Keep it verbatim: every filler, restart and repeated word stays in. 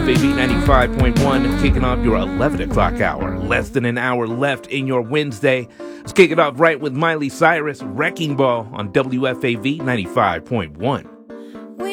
A V ninety-five point one, kicking off your eleven o'clock hour. Less than an hour left in your Wednesday. Let's kick it off right with Miley Cyrus, Wrecking Ball on W F A V ninety-five point one.